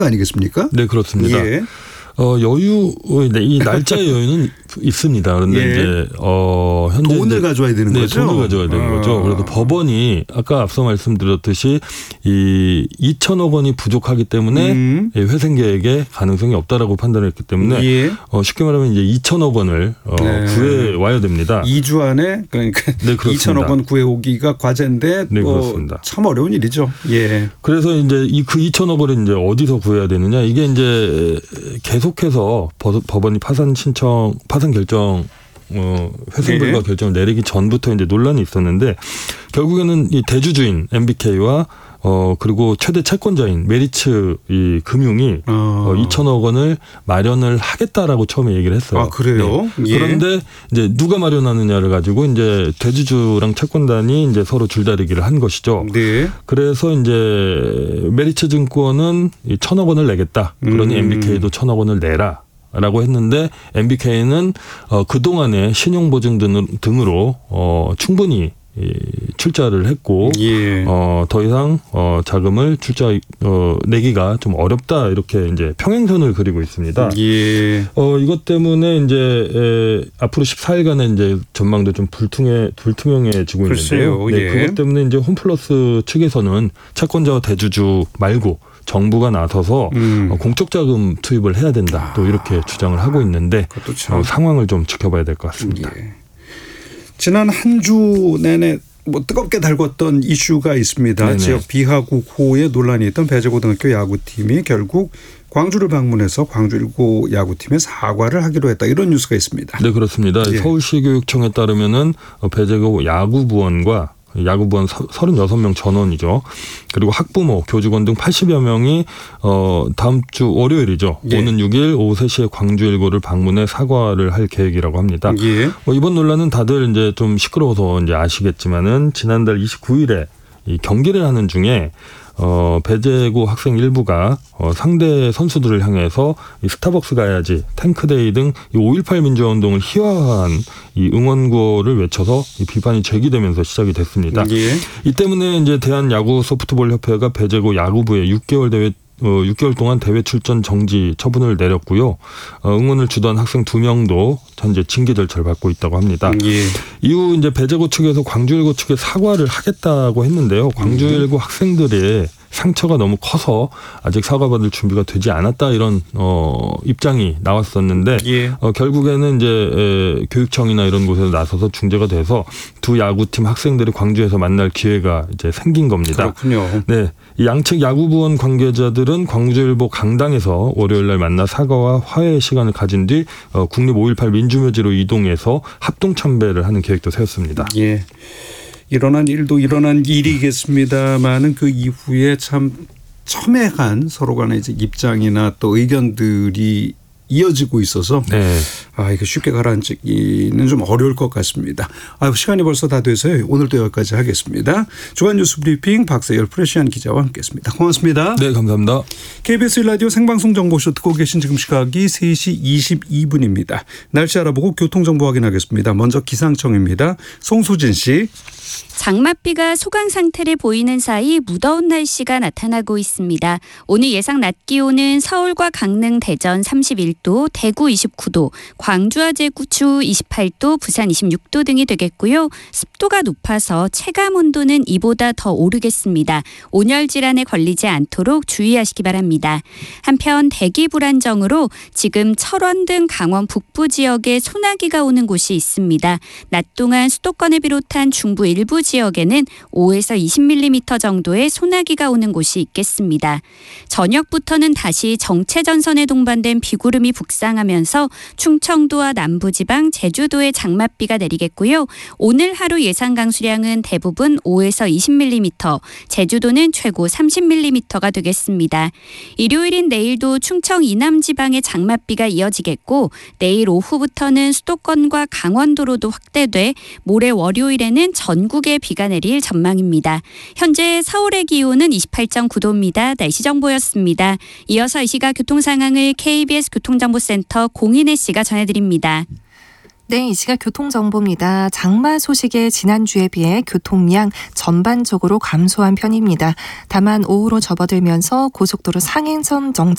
아니겠습니까? 네, 그렇습니다. 예. 이 날짜의 여유는 있습니다. 그런데 예. 이제 현재 돈을 가져와야 되는 거죠. 돈을 가져와야 되는 거죠. 그래서 법원이 아까 앞서 말씀드렸듯이 이 2천억 원이 부족하기 때문에 회생 계획에 가능성이 없다라고 판단했기 때문에 예. 쉽게 말하면 이제 2천억 원을 구해 와야 됩니다. 2주 안에 그러니까 네, 2천억 원 구해 오기가 과제인데 네, 그렇습니다. 참 어려운 일이죠. 예. 그래서 이제 그 2천억 원을 이제 어디서 구해야 되느냐, 이게 이제 계속해서 법원이 파산 결정 회생 불가 네. 결정을 내리기 전부터 이제 논란이 있었는데, 결국에는 이 대주주인 MBK와 그리고 최대 채권자인 메리츠 이 금융이 2천억 원을 마련을 하겠다라고 처음에 얘기를 했어요. 아, 그래요? 네. 예. 그런데 이제 누가 마련하느냐를 가지고 이제 대주주랑 채권단이 이제 서로 줄다리기를 한 것이죠. 네. 그래서 이제 메리츠 증권은 1,000억 원을 내겠다. 그러니 MBK도 1,000억 원을 내라. 라고 했는데 MBK는 그동안의 신용보증 등으로 충분히 출자를 했고 예. 더 이상 자금을 내기가 좀 어렵다, 이렇게 이제 평행선을 그리고 있습니다. 예. 이것 때문에 이제 앞으로 14일간의 이제 전망도 좀 불투명해지고 글쎄요. 있는데요. 네, 예. 그것 때문에 이제 홈플러스 측에서는 채권자와 대주주 말고 정부가 나서서 공적 자금 투입을 해야 된다, 또 이렇게 주장을 하고 있는데 상황을 좀 지켜봐야 될 것 같습니다. 예. 지난 한 주 내내 뜨겁게 달궜던 이슈가 있습니다. 네네. 지역 비하국호에 논란이 있던 배재고등학교 야구팀이 결국 광주를 방문해서 광주 1고 야구팀에 사과를 하기로 했다, 이런 뉴스가 있습니다. 네, 그렇습니다. 예. 서울시교육청에 따르면은 배재고 야구부원과 야구부원 36명 전원이죠. 그리고 학부모, 교직원 등 80여 명이 다음 주 월요일이죠. 예. 오는 6일 오후 3시에 광주 1고를 방문해 사과를 할 계획이라고 합니다. 예. 이번 논란은 다들 이제 좀 시끄러워서 이제 아시겠지만은 지난달 29일에 이 경기를 하는 중에 배재고 학생 일부가 상대 선수들을 향해서 이 스타벅스 가야지, 탱크데이 등 5.18 민주화운동을 희화화한 이 응원구호를 외쳐서 이 비판이 제기되면서 시작이 됐습니다. 예. 이 때문에 이제 대한야구소프트볼협회가 배재고 야구부에 6개월 동안 대회 출전 정지 처분을 내렸고요. 응원을 주던 학생 2명도 현재 징계 절차를 받고 있다고 합니다. 예. 이후 이제 배재고 측에서 광주 1고 측에 사과를 하겠다고 했는데요. 광주 1고 학생들의 상처가 너무 커서 아직 사과받을 준비가 되지 않았다, 이런 입장이 나왔었는데 예. 결국에는 이제 교육청이나 이런 곳에서 나서서 중재가 돼서 두 야구팀 학생들이 광주에서 만날 기회가 이제 생긴 겁니다. 그렇군요. 네, 이 양측 야구부원 관계자들은 광주일보 강당에서 월요일날 만나 사과와 화해의 시간을 가진 뒤 국립 5.18 민주묘지로 이동해서 합동 참배를 하는 계획도 세웠습니다. 예. 일어난 일도 일어난 일이겠습니다만은 그 이후에 참 첨예한 서로 간의 이제 입장이나 또 의견들이 이어지고 있어서 네. 이거 쉽게 가라앉기는 좀 어려울 것 같습니다. 시간이 벌써 다 돼서요. 오늘도 여기까지 하겠습니다. 주간 뉴스 브리핑 박세열 프레시안 기자와 함께했습니다. 고맙습니다. 네, 감사합니다. KBS 라디오 생방송 정보쇼 듣고 계신 지금 시각이 3시 22분입니다. 날씨 알아보고 교통정보 확인하겠습니다. 먼저 기상청입니다. 송수진 씨. 장맛비가 소강 상태를 보이는 사이 무더운 날씨가 나타나고 있습니다. 오늘 예상 낮 기온은 서울과 강릉, 대전 31도, 대구 29도, 광주와 제주 28도, 부산 26도 등이 되겠고요. 습도가 높아서 체감 온도는 이보다 더 오르겠습니다. 온열 질환에 걸리지 않도록 주의하시기 바랍니다. 한편 대기 불안정으로 지금 철원 등 강원 북부 지역에 소나기가 오는 곳이 있습니다. 낮 동안 수도권을 비롯한 중부 일부 지역에는 5에서 20mm 정도의 소나기가 오는 곳이 있겠습니다. 저녁부터는 다시 정체전선에 동반된 비구름이 북상하면서 충청도와 남부지방, 제주도에 장맛비가 내리겠고요. 오늘 하루 예상 강수량은 대부분 5에서 20mm, 제주도는 최고 30mm가 되겠습니다. 일요일인 내일도 충청 이남 지방에 장맛비가 이어지겠고, 내일 오후부터는 수도권과 강원도로도 확대돼 모레 월요일에는 전국에 비가 내릴 전망입니다. 현재 서울의 기온은 28.9도입니다. 날씨 정보였습니다. 이어서 이 시각 교통 상황을 KBS 교통정보센터 공인혜 씨가 전해드립니다. 네, 이 시각 교통정보입니다. 장마 소식에 지난주에 비해 교통량 전반적으로 감소한 편입니다. 다만 오후로 접어들면서 고속도로 상행선 정체